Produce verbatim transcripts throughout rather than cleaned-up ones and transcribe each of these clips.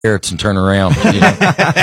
carrots and turn around. You know?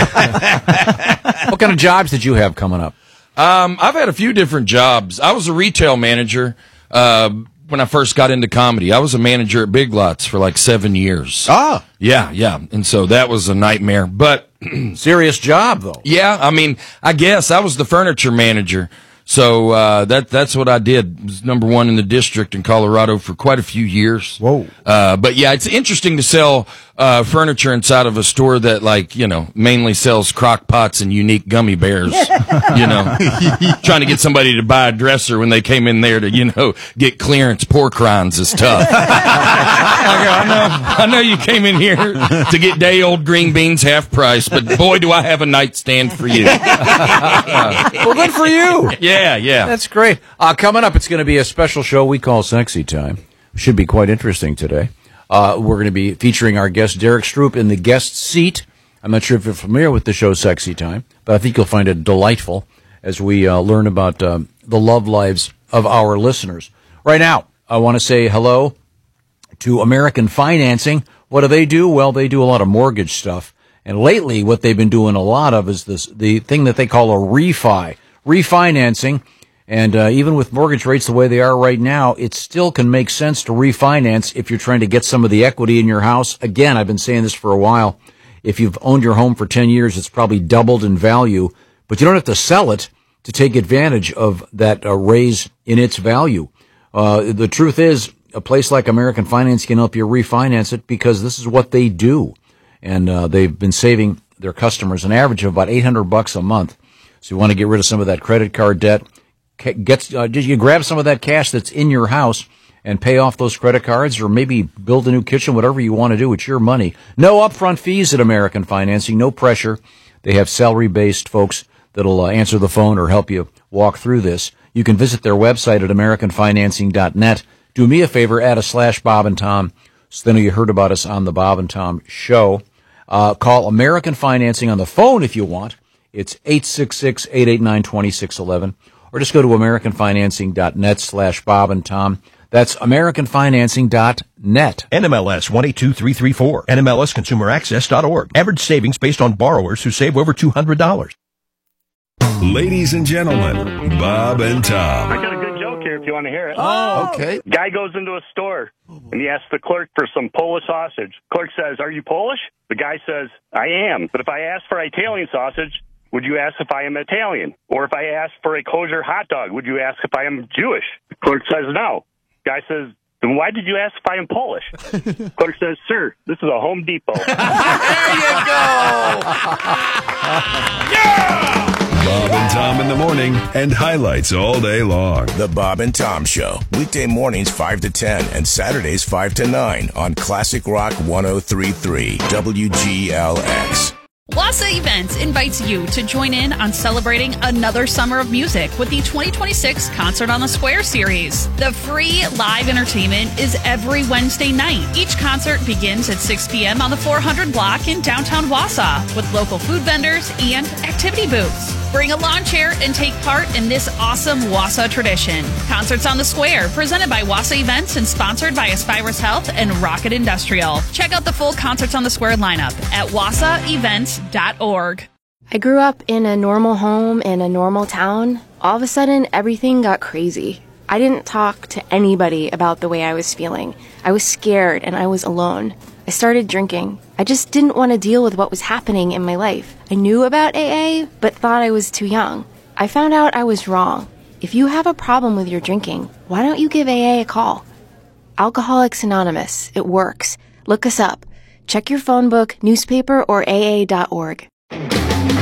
What kind of jobs did you have coming up? Um, I've had a few different jobs. I was a retail manager uh, when I first got into comedy. I was a manager at Big Lots for like seven years. Ah. Yeah, yeah. And so that was a nightmare. But serious job, though. Yeah, I mean, I guess I was the furniture manager. So uh, that that's what I did. Was number one in the district in Colorado for quite a few years. Whoa! Uh, but yeah, it's interesting to sell uh, furniture inside of a store that, like, you know, mainly sells crock pots and unique gummy bears. You know, trying to get somebody to buy a dresser when they came in there to, you know, get clearance pork rinds is tough. I go, I know, I know you came in here to get day old green beans half price, but boy, do I have a nightstand for you. Uh, well, good for you. Yeah, yeah. That's great. Uh, coming up, it's going to be a special show we call Sexy Time. Should be quite interesting today. Uh, we're going to be featuring our guest, Derek Stroop, in the guest seat. I'm not sure if you're familiar with the show Sexy Time, but I think you'll find it delightful as we uh, learn about uh, the love lives of our listeners. Right now, I want to say hello to American Financing. What do they do? Well, they do a lot of mortgage stuff. And lately, what they've been doing a lot of is this the thing that they call a refi. Refinancing, and uh, even with mortgage rates the way they are right now, it still can make sense to refinance if you're trying to get some of the equity in your house. Again, I've been saying this for a while. If you've owned your home for ten years, it's probably doubled in value, but you don't have to sell it to take advantage of that uh, raise in its value. Uh, the truth is, a place like American Finance can help you refinance it because this is what they do. And uh, they've been saving their customers an average of about eight hundred bucks a month. So you want to get rid of some of that credit card debt. Get, uh, did you grab some of that cash that's in your house and pay off those credit cards, or maybe build a new kitchen, whatever you want to do. It's your money. No upfront fees at American Financing, no pressure. They have salary-based folks that'll uh, answer the phone or help you walk through this. You can visit their website at american financing dot net. Do me a favor, add a slash Bob and Tom, so then you heard about us on the Bob and Tom show. Uh, call American Financing on the phone if you want. It's eight six six, eight eight nine, two six one one, or just go to american financing dot net slash Bob and Tom. That's american financing dot net. N M L S one eight two three three four. N M L S consumer access dot org. Average savings based on borrowers who save over two hundred dollars. Ladies and gentlemen, Bob and Tom. I got a good joke here if you want to hear it. Oh, okay. Guy goes into a store, and he asks the clerk for some Polish sausage. Clerk says, "Are you Polish?" The guy says, "I am. But if I ask for Italian sausage, would you ask if I am Italian? Or if I ask for a kosher hot dog, would you ask if I am Jewish?" The clerk says, "No." Guy says, "Then why did you ask if I am Polish?" Clerk says, "Sir, this is a Home Depot." There you go. Yeah! Bob and Tom in the morning, and highlights all day long. The Bob and Tom Show, weekday mornings five to ten and Saturdays five to nine on Classic Rock one oh three point three W G L X. Wassa Events invites you to join in on celebrating another summer of music with the twenty twenty-six Concert on the Square series. The free live entertainment is every Wednesday night. Each concert begins at six p.m. on the four hundred block in downtown Wausau with local food vendors and activity booths. Bring a lawn chair and take part in this awesome Wausau tradition. Concerts on the Square, presented by Wassa Events and sponsored by Aspirus Health and Rocket Industrial. Check out the full Concerts on the Square lineup at wassa events dot org. I grew up in a normal home in a normal town. All of a sudden, everything got crazy. I didn't talk to anybody about the way I was feeling. I was scared and I was alone. I started drinking. I just didn't want to deal with what was happening in my life. I knew about A A, but thought I was too young. I found out I was wrong. If you have a problem with your drinking, why don't you give A A a call? Alcoholics Anonymous. It works. Look us up. Check your phone book, newspaper, or A A dot org.